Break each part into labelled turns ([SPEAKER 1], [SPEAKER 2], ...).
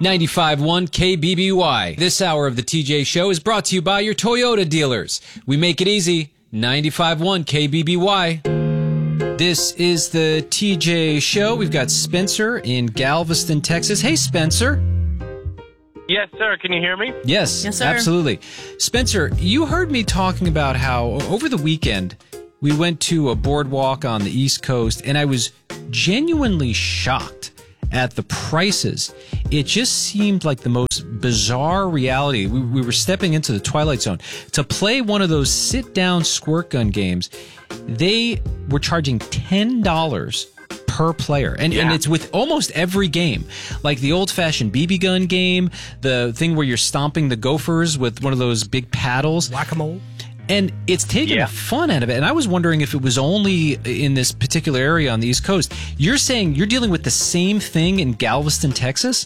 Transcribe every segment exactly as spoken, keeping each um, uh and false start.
[SPEAKER 1] ninety-five point one K B B Y. This hour of the T J Show is brought to you by your Toyota dealers. We make it easy. ninety-five point one K B B Y. This is the T J Show. We've got Spencer in Galveston, Texas. Hey, Spencer.
[SPEAKER 2] Yes, sir. Can you hear me?
[SPEAKER 1] Yes,
[SPEAKER 3] yes, sir.
[SPEAKER 1] Absolutely. Spencer, you heard me talking about how over the weekend we went to a boardwalk on the East Coast, and I was genuinely shocked at the prices. It just seemed like the most bizarre reality. We, we were stepping into the Twilight Zone. To play one of those sit-down squirt gun games, they were charging ten dollars per player. And, yeah. and it's with almost every game. Like the old-fashioned B B gun game, the thing where you're stomping the gophers with one of those big paddles.
[SPEAKER 4] Whack-a-mole.
[SPEAKER 1] And it's taken
[SPEAKER 2] yeah.
[SPEAKER 1] the fun out of it. And I was wondering if it was only in this particular area on the East Coast. You're saying you're dealing with the same thing in Galveston, Texas?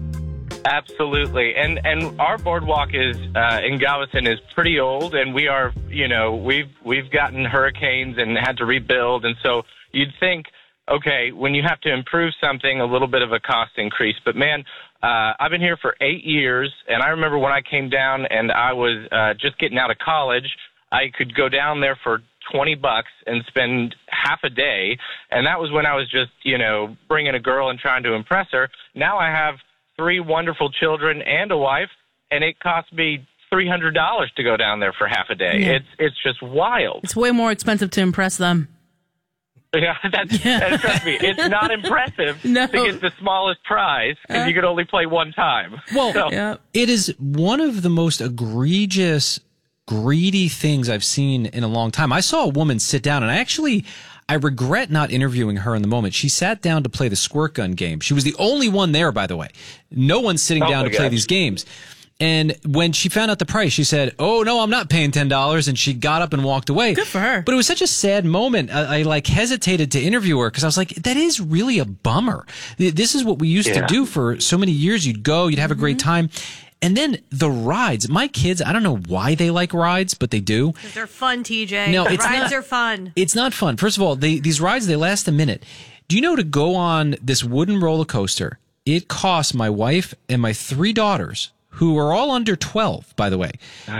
[SPEAKER 2] Absolutely. And and our boardwalk is uh, in Galveston is pretty old, and we are, you know, we've we've gotten hurricanes and had to rebuild. And so you'd think, okay, when you have to improve something, a little bit of a cost increase. But, man, uh, I've been here for eight years, and I remember when I came down and I was uh, just getting out of college, I could go down there for twenty bucks and spend half a day. And that was when I was just, you know, bringing a girl and trying to impress her. Now I have three wonderful children and a wife, and it costs me three hundred dollars to go down there for half a day.
[SPEAKER 3] Yeah.
[SPEAKER 2] It's it's just wild.
[SPEAKER 3] It's way more expensive to impress them.
[SPEAKER 2] Yeah, that's,
[SPEAKER 3] Yeah.
[SPEAKER 2] that's trust me. It's not impressive
[SPEAKER 3] No.
[SPEAKER 2] to get the smallest prize because
[SPEAKER 3] Uh,
[SPEAKER 2] you could only play one time.
[SPEAKER 1] Well,
[SPEAKER 2] So-
[SPEAKER 3] Yeah.
[SPEAKER 1] it is one of the most egregious, greedy things I've seen in a long time. I saw a woman sit down, and I actually, I regret not interviewing her in the moment. She sat down to play the squirt gun game. She was the only one there, by the way. No one's sitting
[SPEAKER 2] Oh
[SPEAKER 1] down
[SPEAKER 2] my
[SPEAKER 1] to play
[SPEAKER 2] gosh.
[SPEAKER 1] these games. And when she found out the price, she said, "Oh, no, I'm not paying ten dollars." And she got up and walked away.
[SPEAKER 3] Good for her.
[SPEAKER 1] But it was such a sad moment. I, I like hesitated to interview her because I was like, that is really a bummer. This is what we used
[SPEAKER 2] Yeah.
[SPEAKER 1] to do for so many years. You'd go, you'd have a great time. And then the rides. My kids, I don't know why they like rides, but they do.
[SPEAKER 5] Because they're fun, T J.
[SPEAKER 1] No, it's
[SPEAKER 5] Rides
[SPEAKER 1] not-
[SPEAKER 5] are fun.
[SPEAKER 1] It's not fun. First of all, they, these rides, they last a minute. Do you know to go on this wooden roller coaster, it costs my wife and my three daughters, who are all under twelve, by the way,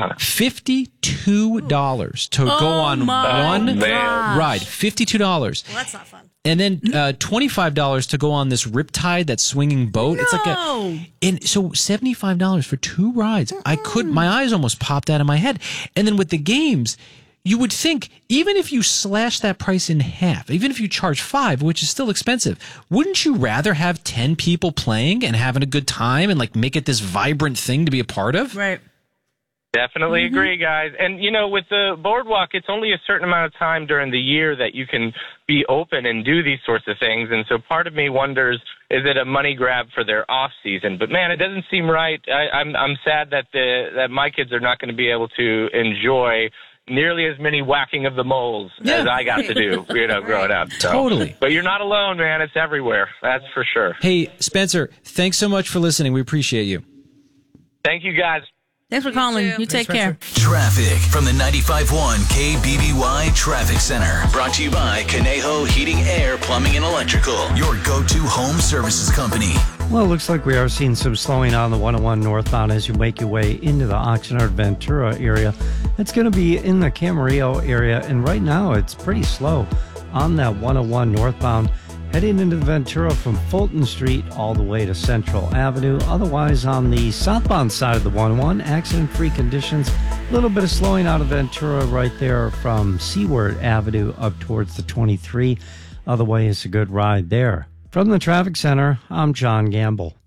[SPEAKER 1] fifty-two dollars to go on
[SPEAKER 3] my
[SPEAKER 1] one
[SPEAKER 5] gosh.
[SPEAKER 1] ride. fifty-two dollars.
[SPEAKER 5] Well, that's not fun.
[SPEAKER 1] And then uh, twenty-five dollars to go on this Riptide, that swinging boat. It's like
[SPEAKER 3] No.
[SPEAKER 1] a, and so seventy-five dollars for two rides. I could, my eyes almost popped out of my head. And then with the games, you would think, even if you slash that price in half, even if you charge five, which is still expensive, wouldn't you rather have ten people playing and having a good time and like make it this vibrant thing to be a part of?
[SPEAKER 3] Right.
[SPEAKER 2] Definitely agree, guys. And, you know, with the boardwalk, it's only a certain amount of time during the year that you can be open and do these sorts of things. And so part of me wonders, is it a money grab for their off season? But, man, it doesn't seem right. I, I'm, I'm sad that the that my kids are not going to be able to enjoy nearly as many whacking of the moles
[SPEAKER 1] Yeah.
[SPEAKER 2] as I got to do, you know, growing up. So.
[SPEAKER 1] Totally.
[SPEAKER 2] But you're not alone, man. It's everywhere. That's for sure.
[SPEAKER 1] Hey, Spencer, thanks so much for listening. We appreciate you.
[SPEAKER 2] Thank you, guys.
[SPEAKER 3] Thanks for calling.
[SPEAKER 5] too.
[SPEAKER 3] You take
[SPEAKER 4] Spencer.
[SPEAKER 3] care.
[SPEAKER 6] Traffic from the ninety-five point one K B B Y Traffic Center. Brought to you by Conejo Heating, Air, Plumbing, and Electrical. Your go-to home services company.
[SPEAKER 7] Well, it looks like we are seeing some slowing on the one oh one northbound as you make your way into the Oxnard Ventura area. It's going to be in the Camarillo area, and right now it's pretty slow on that one oh one northbound, heading into Ventura from Fulton Street all the way to Central Avenue. Otherwise, on the southbound side of the one oh one, accident-free conditions. A little bit of slowing out of Ventura right there from Seaward Avenue up towards the twenty-three. Otherwise, a good ride there. From the traffic center, I'm John Gamble.